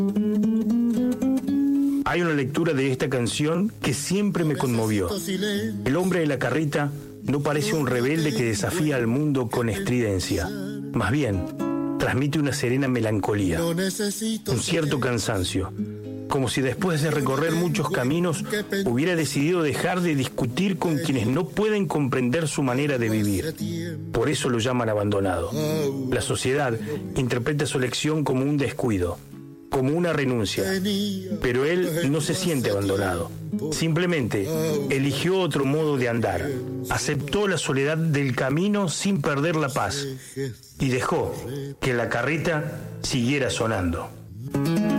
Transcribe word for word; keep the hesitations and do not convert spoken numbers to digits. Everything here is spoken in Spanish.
Hay una lectura de esta canción que siempre me conmovió. El hombre de la carreta no parece un rebelde que desafía al mundo con estridencia. Más bien, transmite una serena melancolía, un cierto cansancio, como si después de recorrer muchos caminos hubiera decidido dejar de discutir con quienes no pueden comprender su manera de vivir. Por eso lo llaman abandonado. La sociedad interpreta su elección como un descuido, como una renuncia, pero él no se siente abandonado. Simplemente eligió otro modo de andar, aceptó la soledad del camino sin perder la paz y dejó que la carreta siguiera sonando.